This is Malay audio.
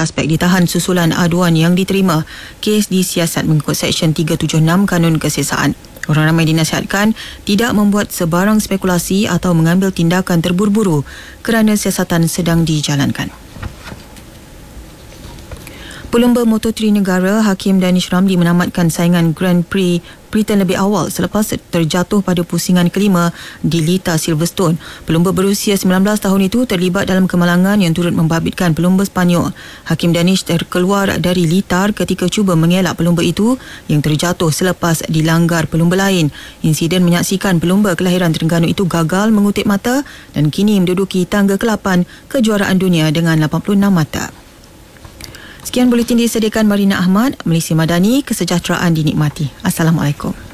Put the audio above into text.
suspek ditahan susulan aduan yang diterima. Kes disiasat mengikut Seksyen 376 Kanun Keseksaan. Orang ramai dinasihatkan tidak membuat sebarang spekulasi atau mengambil tindakan terburu-buru kerana siasatan sedang dijalankan. Pelumba Moto3 negara Hakim Danish Ramli menamatkan saingan Grand Prix Britain lebih awal selepas terjatuh pada pusingan kelima di Lita Silverstone. Pelumba berusia 19 tahun itu terlibat dalam kemalangan yang turut membabitkan pelumba Sepanyol. Hakim Danish terkeluar dari litar ketika cuba mengelak pelumba itu yang terjatuh selepas dilanggar pelumba lain. Insiden menyaksikan pelumba kelahiran Terengganu itu gagal mengutip mata dan kini menduduki tangga ke-8 kejuaraan dunia dengan 86 mata. Sekian buletin disediakan Marina Ahmad, Malaysia Madani, kesejahteraan dinikmati. Assalamualaikum.